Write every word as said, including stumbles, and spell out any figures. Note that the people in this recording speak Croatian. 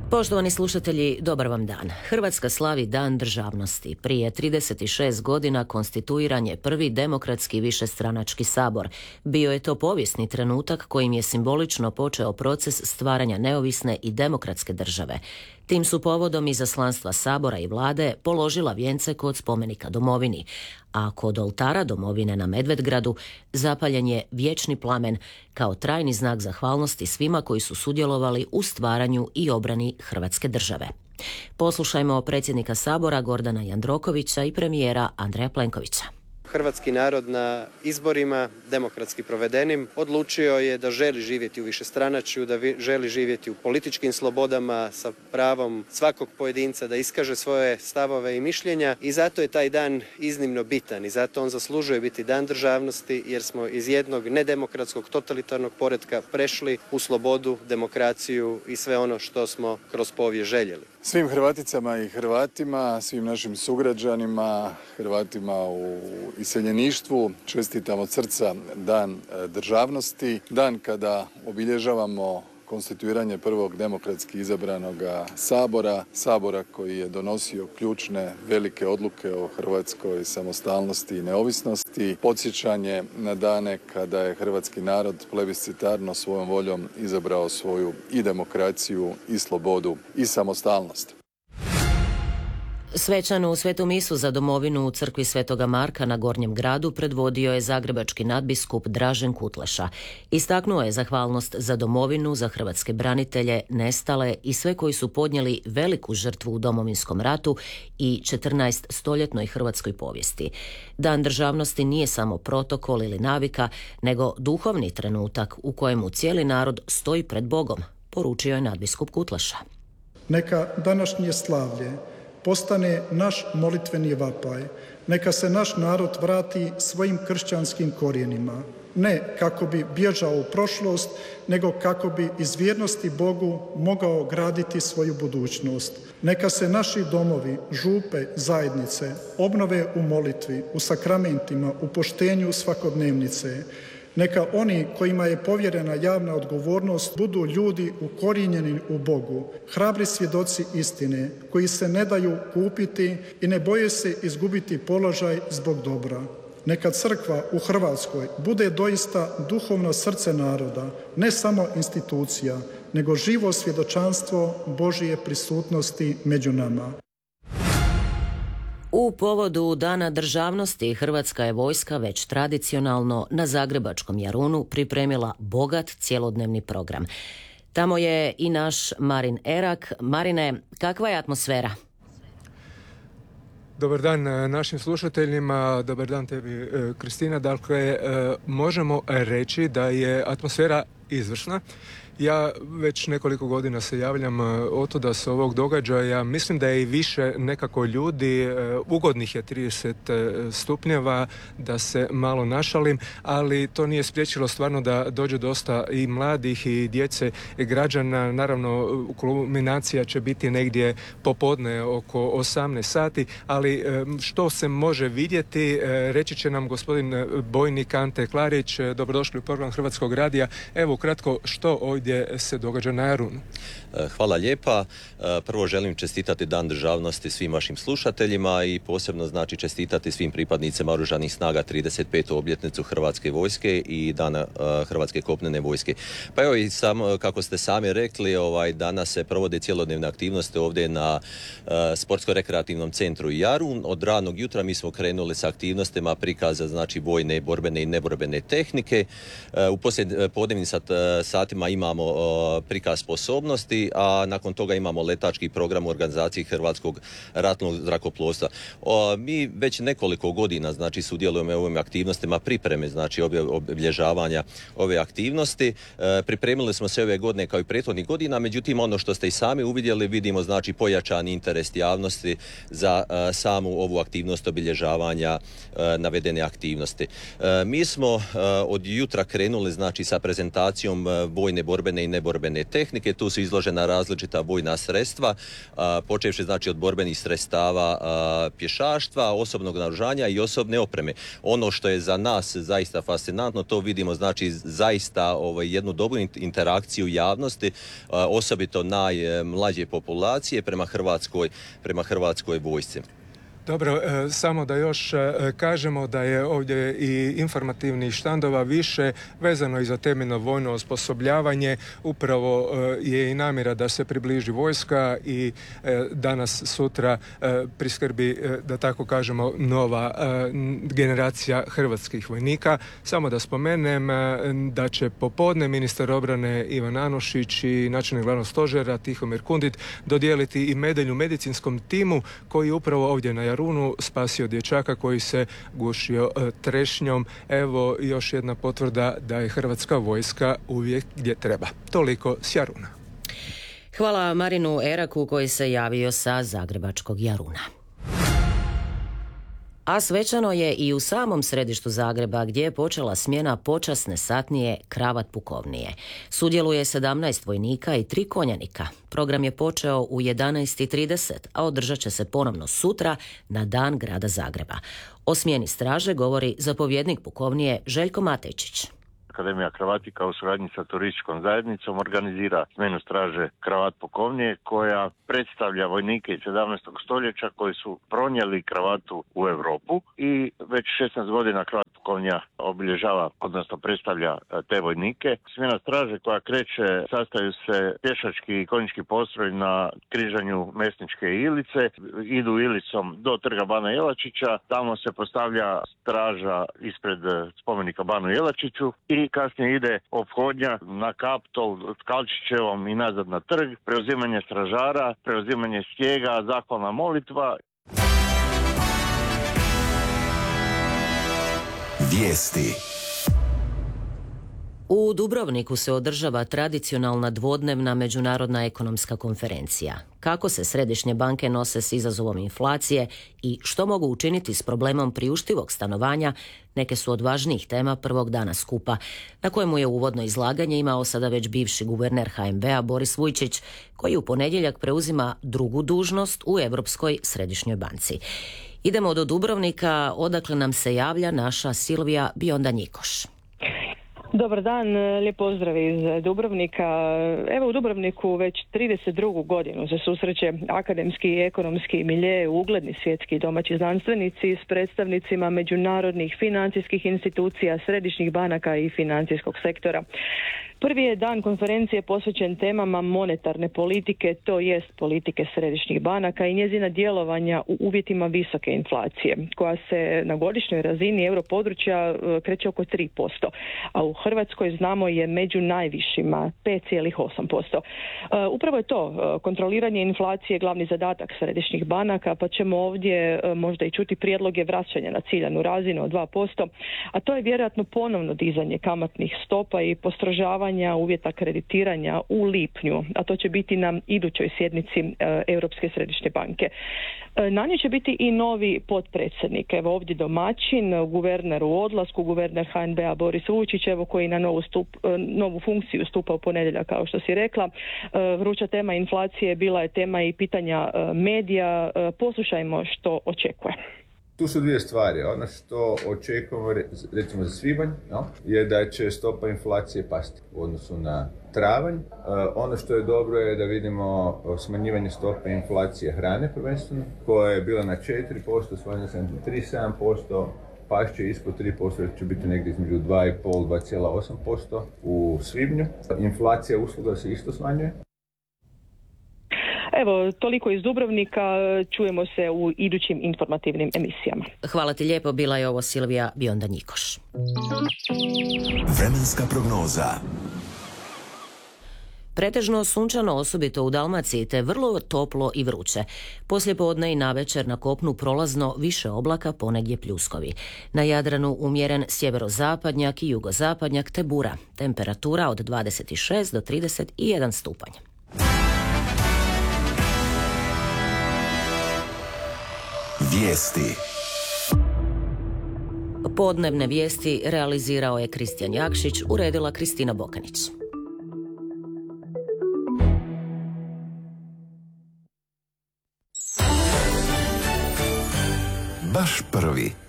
Poštovani slušatelji, dobar vam dan. Hrvatska slavi Dan državnosti. Prije trideset šest godina konstituiran je prvi demokratski višestranački sabor. Bio je to povijesni trenutak kojim je simbolično počeo proces stvaranja neovisne i demokratske države. Tim su povodom izaslanstva sabora i vlade položila vijence kod spomenika domovini, a kod oltara domovine na Medvedgradu zapaljen je vječni plamen kao trajni znak zahvalnosti svima koji su sudjelovali u stvaranju i obrani Hrvatske države. Poslušajmo predsjednika sabora Gordana Jandrokovića i premijera Andreja Plenkovića. Hrvatski narod na izborima, demokratski provedenim, odlučio je da želi živjeti u višestranačju, da vi, želi živjeti u političkim slobodama sa pravom svakog pojedinca da iskaže svoje stavove i mišljenja i zato je taj dan iznimno bitan i zato on zaslužuje biti dan državnosti jer smo iz jednog nedemokratskog totalitarnog poretka prešli u slobodu, demokraciju i sve ono što smo kroz povijest željeli. Svim Hrvaticama i Hrvatima, svim našim sugrađanima, Hrvatima u iseljeništvu čestitam od srca Dan državnosti, dan kada obilježavamo konstituiranje prvog demokratski izabranog sabora, sabora koji je donosio ključne velike odluke o hrvatskoj samostalnosti i neovisnosti, podsjećanje na dane kada je hrvatski narod plebiscitarno svojom voljom izabrao svoju i demokraciju i slobodu i samostalnost. Svečanu svetu misu za domovinu u crkvi Svetoga Marka na Gornjem gradu predvodio je zagrebački nadbiskup Dražen Kutleša. Istaknuo je zahvalnost za domovinu, za hrvatske branitelje, nestale i sve koji su podnijeli veliku žrtvu u Domovinskom ratu i četrnaestostoljetnoj hrvatskoj povijesti. Dan državnosti nije samo protokol ili navika, nego duhovni trenutak u kojemu cijeli narod stoji pred Bogom, poručio je nadbiskup Kutleša. Neka današnje slavlje postane naš molitveni vapaj. Neka se naš narod vrati svojim kršćanskim korijenima. Ne kako bi bježao u prošlost, nego kako bi iz vjernosti Bogu mogao graditi svoju budućnost. Neka se naši domovi, župe, zajednice obnove u molitvi, u sakramentima, u poštenju svakodnevnice. Neka oni kojima je povjerena javna odgovornost budu ljudi ukorijenjeni u Bogu, hrabri svjedoci istine, koji se ne daju kupiti i ne boje se izgubiti položaj zbog dobra. Neka crkva u Hrvatskoj bude doista duhovno srce naroda, ne samo institucija, nego živo svjedočanstvo Božije prisutnosti među nama. U povodu Dana državnosti Hrvatska je vojska već tradicionalno na Zagrebačkom Jarunu pripremila bogat cjelodnevni program. Tamo je i naš Marin Erak. Marine, kakva je atmosfera? Dobar dan našim slušateljima, dobar dan tebi Kristina. Dakle, možemo reći da je atmosfera izvrsna. Ja već nekoliko godina se javljam otuda s ovog događaja. Mislim da je i više nekako ljudi, ugodnih je trideset stupnjeva, da se malo našalim, ali to nije spriječilo stvarno da dođe dosta i mladih i djece i građana. Naravno, kulminacija će biti negdje popodne oko osamnaest sati, ali što se može vidjeti, reći će nam gospodin bojnik Ante Klarić. Dobrodošli u program Hrvatskog radija. Evo ukratko, što ovdje gdje se događa na Jarunu. Hvala lijepa. Prvo želim čestitati Dan državnosti svim vašim slušateljima i posebno znači čestitati svim pripadnicima Oružanih snaga trideset petu obljetnicu Hrvatske vojske i Dana Hrvatske kopnene vojske. Pa evo i sam, kako ste sami rekli, ovaj, danas se provode cjelodnevne aktivnosti ovdje na uh, Sportsko-rekreativnom centru Jarun. Od ranog jutra mi smo krenuli sa aktivnostima prikaza znači vojne, borbene i neborbene tehnike. Uh, u poslije podnevnim sat, satima imamo uh, prikaz sposobnosti, a nakon toga imamo letački program u organizaciji Hrvatskog ratnog zrakoplovstva. Uh, mi već nekoliko godina znači sudjelujemo u ovim aktivnostima pripreme, znači obilježavanja ove aktivnosti. Uh, pripremili smo se ove godine kao i prethodnih godina, međutim ono što ste i sami uvidjeli, vidimo znači pojačani interes javnosti za uh, samu ovu aktivnost obilježavanja uh, navedene aktivnosti. Uh, mi smo uh, od jutra krenuli znači sa prezentacijom uh, vojne borbene borbene i neborbene tehnike. Tu su izložena različita vojna sredstva, a, počevši znači od borbenih sredstava a, pješaštva, osobnog naoružanja i osobne opreme. Ono što je za nas zaista fascinantno, to vidimo znači zaista ovaj, jednu dobru interakciju javnosti, a, osobito najmlađe populacije prema Hrvatskoj, prema Hrvatskoj vojsci. Dobro, samo da još kažemo da je ovdje i informativnih štandova više vezano i za temeljno vojno osposobljavanje. Upravo je i namjera da se približi vojska i danas sutra priskrbi, da tako kažemo, nova generacija hrvatskih vojnika. Samo da spomenem da će popodne ministar obrane Ivan Anušić i načelnik glavnog stožera Tihomir Kundit dodijeliti i medalju medicinskom timu koji upravo ovdje na Jarunu spasio dječaka koji se gušio trešnjom. Evo još jedna potvrda da je hrvatska vojska uvijek gdje treba. Toliko s Jaruna. Hvala Marinu Eraku koji se javio sa zagrebačkog Jaruna. A svečano je i u samom središtu Zagreba gdje je počela smjena počasne satnije Kravat pukovnije. Sudjeluje sedamnaest vojnika i tri konjanika. Program je počeo u jedanaest i trideset, a održat će se ponovno sutra na Dan grada Zagreba. O smjeni straže govori zapovjednik pukovnije Željko Matejčić. Akademija Kravatika u suradnji sa turističkom zajednicom organizira smjenu straže Kravat pukovnije koja predstavlja vojnike iz sedamnaestog stoljeća koji su pronijeli kravatu u Europu i već šesnaest godina Kravat pukovnija obilježava, odnosno predstavlja te vojnike. Smjena straže koja kreće, sastaju se pješački i konjički postroj na križanju Mesničke i Ilice, idu Ilicom do trga Bana Jelačića, tamo se postavlja straža ispred spomenika Banu Jelačiću i kasnije ide ophodnja na Kaptol s Kalčićevom i nazad na trg, preuzimanje stražara, preuzimanje stijega, zahvalna molitva. Vijesti. U Dubrovniku se održava tradicionalna dvodnevna međunarodna ekonomska konferencija. Kako se središnje banke nose s izazovom inflacije i što mogu učiniti s problemom priuštivog stanovanja, neke su od važnijih tema prvog dana skupa, na kojemu je uvodno izlaganje imao sada već bivši guverner ha en be a Boris Vujčić, koji u ponedjeljak preuzima drugu dužnost u Europskoj središnjoj banci. Idemo do Dubrovnika, odakle nam se javlja naša Silvija Bionda-Njikoš. Dobar dan, lijep pozdrav iz Dubrovnika. Evo u Dubrovniku već trideset drugu godinu se susreće akademski i ekonomski milje, ugledni svjetski i domaći znanstvenici s predstavnicima međunarodnih financijskih institucija, središnjih banaka i financijskog sektora. Prvi je dan konferencije posvećen temama monetarne politike, to jest politike središnjih banaka i njezina djelovanja u uvjetima visoke inflacije, koja se na godišnjoj razini europodručja kreće oko tri posto, a u Hrvatskoj znamo je među najvišima pet zarez osam posto. Upravo je to, kontroliranje inflacije glavni zadatak središnjih banaka, pa ćemo ovdje možda i čuti prijedloge vraćanja na ciljanu razinu od dva posto, a to je vjerojatno ponovno dizanje kamatnih stopa i postrožavanje uvjeta kreditiranja u lipnju, a to će biti na idućoj sjednici e, Europske središnje banke. E, na njoj će biti i novi potpredsjednik, evo ovdje domaćin, guverner u odlasku, guverner ha en be a Boris Vujčić, evo koji na novu, stup, e, novu funkciju stupa u ponedjeljak, kao što si rekla. E, vruća tema inflacije bila je tema i pitanja e, medija. E, poslušajmo što očekuje. Tu su dvije stvari. Ono što očekujemo recimo za svibanj, no, je da će stopa inflacije pasti u odnosu na travanj. E, ono što je dobro je da vidimo smanjivanje stope inflacije hrane prvenstveno, koja je bila na četiri posto, smanjila se na tri zarez sedam posto, pašće ispod tri posto, će biti negdje između dva zarez pet do dva zarez osam posto u svibnju. Inflacija usluga se isto smanjuje. Evo, toliko iz Dubrovnika, čujemo se u idućim informativnim emisijama. Hvala ti lijepo, bila je ovo Silvija Bionda-Njikoš. Vremenska prognoza. Pretežno sunčano, osobito u Dalmaciji, te vrlo toplo i vruće. Poslijepodne i navečer na kopnu prolazno više oblaka, ponegdje pljuskovi. Na Jadranu umjeren sjeverozapadnjak i jugozapadnjak te bura. Temperatura od dvadeset šest do trideset jedan stupanj. Vijesti. Podnevne vijesti realizirao je Kristijan Jakšić, uredila Kristina Bokanić. prvi.